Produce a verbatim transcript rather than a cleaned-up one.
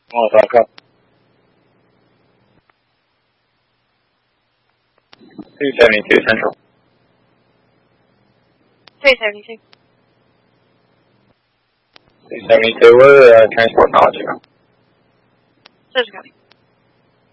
Oh, back up. two seventy-two Central. two seventy-two. two seventy-two, we're uh, transport knowledge. Surgical.